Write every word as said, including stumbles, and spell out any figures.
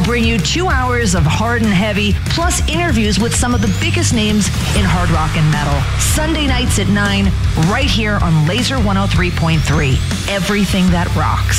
bring you two hours of hard and heavy, plus interviews with some of the biggest names in hard rock and metal. Sunday nights at nine, right here on Laser one oh three point three. Everything that rocks.